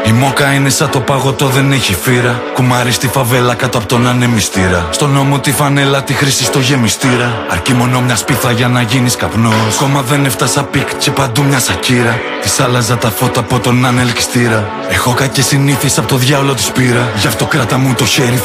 Η μόκα είναι σαν το παγωτό, δεν έχει φύρα. Κουμάρι στη φαβέλα κάτω από τον ανεμιστήρα. Στον νόμο τη φανέλα, τη χρήση στο γεμιστήρα. Αρκεί μόνο μια σπίθα για να γίνεις καπνός. Κόμμα δεν έφτασα πικ και παντού μια σακύρα. Της άλλαζα τα φώτα από τον ανελκυστήρα. Έχω κακές συνήθειες από το διάολο της πήρα. Γι' αυτό κράτα μου το χέρι.